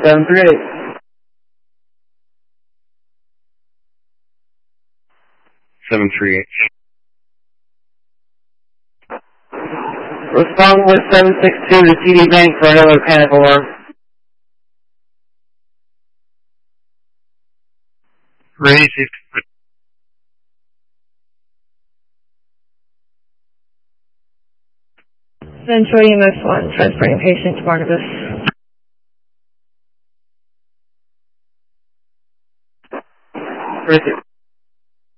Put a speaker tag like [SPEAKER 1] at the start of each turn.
[SPEAKER 1] 738.
[SPEAKER 2] 738.
[SPEAKER 1] Respond with 762 to TD Bank for another panic alarm.
[SPEAKER 2] Ready,
[SPEAKER 3] Central EMS 1, transferring patient to Barnabas.
[SPEAKER 1] Richard.